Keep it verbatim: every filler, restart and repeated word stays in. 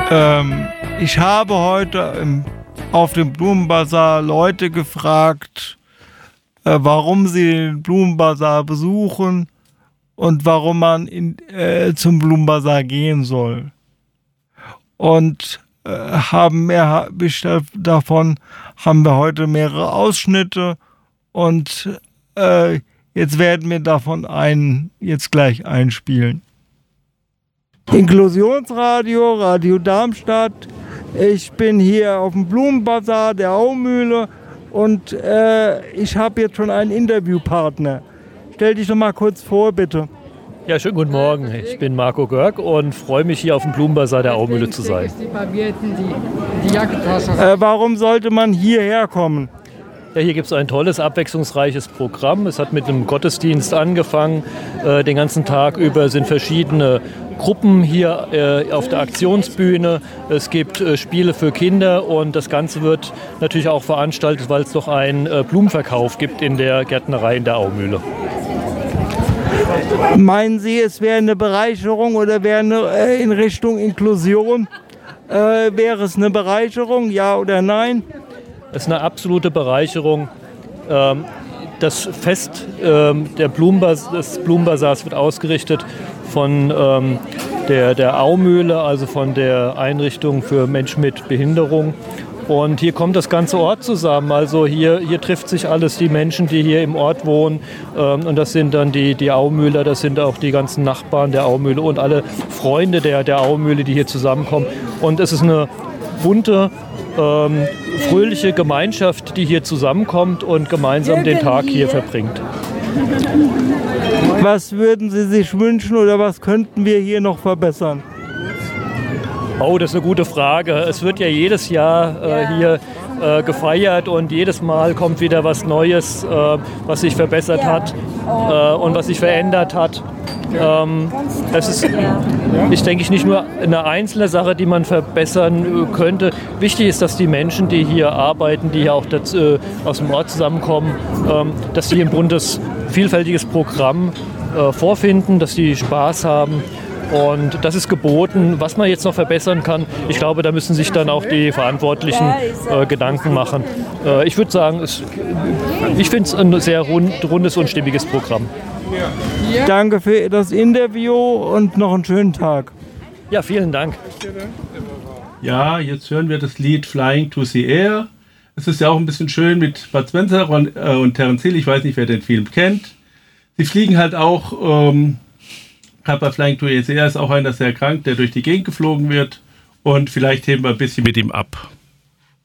Ähm, ich habe heute im, auf dem Blumenbasar Leute gefragt, äh, warum sie den Blumenbasar besuchen und warum man in, äh, zum Blumenbasar gehen soll. Und äh, haben mehr davon haben wir heute mehrere Ausschnitte und äh, jetzt werden wir davon einen jetzt gleich einspielen. Inklusionsradio, Radio Darmstadt. Ich bin hier auf dem Blumenbasar der Aumühle und äh, ich habe jetzt schon einen Interviewpartner. Stell dich doch mal kurz vor, bitte. Ja, schönen guten Morgen. Ich bin Marco Görg und freue mich, hier auf dem Blumenbasar der Aumühle zu sein. Äh, warum sollte man hierher kommen? Ja, hier gibt es ein tolles, abwechslungsreiches Programm. Es hat mit einem Gottesdienst angefangen. Äh, den ganzen Tag über sind verschiedene Gruppen hier äh, auf der Aktionsbühne. Es gibt äh, Spiele für Kinder und das Ganze wird natürlich auch veranstaltet, weil es noch einen äh, Blumenverkauf gibt in der Gärtnerei in der Aumühle. Meinen Sie, es wäre eine Bereicherung oder wäre eine, äh, in Richtung Inklusion? Äh, wäre es eine Bereicherung, ja oder nein? Es ist eine absolute Bereicherung. Ähm, das Fest ähm, der Blumenbas- des Blumenbasars wird ausgerichtet von ähm, der, der Aumühle, also von der Einrichtung für Menschen mit Behinderung. Und hier kommt das ganze Ort zusammen. Also hier, hier trifft sich alles, die Menschen, die hier im Ort wohnen. Ähm, und das sind dann die, die Aumühler, das sind auch die ganzen Nachbarn der Aumühle und alle Freunde der, der Aumühle, die hier zusammenkommen. Und es ist eine bunte, ähm, fröhliche Gemeinschaft, die hier zusammenkommt und gemeinsam den Tag hier verbringt. Was würden Sie sich wünschen oder was könnten wir hier noch verbessern? Oh, das ist eine gute Frage. Es wird ja jedes Jahr äh, hier äh, gefeiert und jedes Mal kommt wieder was Neues, äh, was sich verbessert hat äh, und was sich verändert hat. Ähm, das ist, ich denke, nicht nur eine einzelne Sache, die man verbessern könnte. Wichtig ist, dass die Menschen, die hier arbeiten, die hier auch das, äh, aus dem Ort zusammenkommen, ähm, dass sie ein buntes, vielfältiges Programm äh, vorfinden, dass sie Spaß haben. Und das ist geboten. Was man jetzt noch verbessern kann, ich glaube, da müssen sich dann auch die Verantwortlichen äh, Gedanken machen. Äh, ich würde sagen, es, ich finde es ein sehr rund, rundes und stimmiges Programm. Danke für das Interview und noch einen schönen Tag. Ja, vielen Dank. Ja, jetzt hören wir das Lied Flying to the Air. Es ist ja auch ein bisschen schön mit Bud Spencer und, äh, und Terence Hill. Ich weiß nicht, wer den Film kennt. Sie fliegen halt auch... Ähm, Gerade bei Flying to the Air ist auch einer sehr krank, der durch die Gegend geflogen wird. Und vielleicht heben wir ein bisschen mit ihm ab.